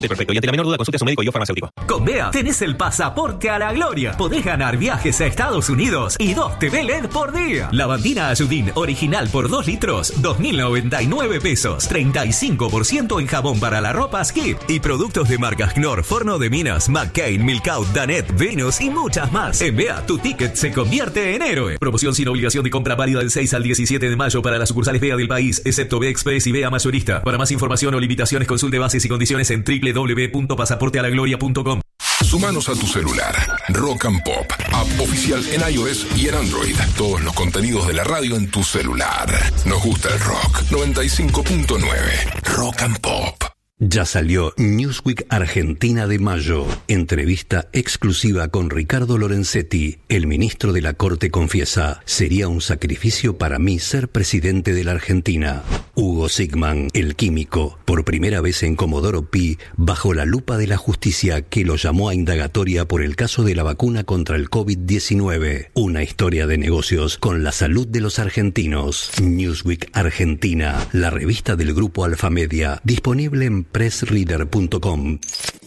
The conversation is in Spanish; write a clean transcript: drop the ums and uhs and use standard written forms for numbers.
Perfecto, y ante la menor duda consulte a su médico y o farmacéutico. Con Bea tenés el pasaporte a la gloria. Podés ganar viajes a Estados Unidos y 2 TV LED por día. Lavandina Ayudín original por 2 litros, 2.099 pesos. 35% en jabón para la ropa Skip. Y productos de marcas Knorr, Forno de Minas, McCain, Milkout, Danet, Venus y muchas más. En Bea, tu ticket se convierte en héroe. Promoción sin obligación de compra válida del 6 al 17 de mayo para las sucursales Bea del país, excepto Bea Express y Bea Mayorista. Para más información o limitaciones, consulte bases y condiciones en www.pasaportealagloria.com. Sumanos a tu celular. Rock and Pop, app oficial en iOS y en Android. Todos los contenidos de la radio en tu celular. Nos gusta el rock. 95.9 Rock and Pop. Ya salió Newsweek Argentina de mayo. Entrevista exclusiva con Ricardo Lorenzetti. El ministro de la Corte confiesa: sería un sacrificio para mí ser presidente de la Argentina. Hugo Sigman, el químico, por primera vez en Comodoro Pi, bajo la lupa de la justicia que lo llamó a indagatoria por el caso de la vacuna contra el COVID-19. Una historia de negocios con la salud de los argentinos. Newsweek Argentina, la revista del grupo Alfamedia, disponible en pressreader.com.